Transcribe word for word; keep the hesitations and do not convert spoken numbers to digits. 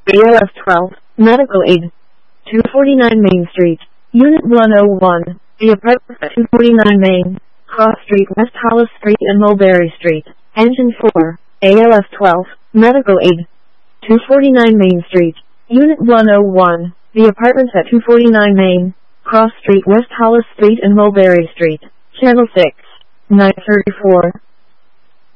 A L F twelve, Medical Aid. two forty-nine Main Street, Unit one oh one, The Apartment at two forty-nine Main, Cross Street, West Hollis Street and Mulberry Street, Engine four, A L F twelve, Medical Aid. two forty-nine Main Street, Unit one oh one, The Apartments at two forty-nine Main, Cross Street, West Hollis Street and Mulberry Street, Channel six, nine thirty-four.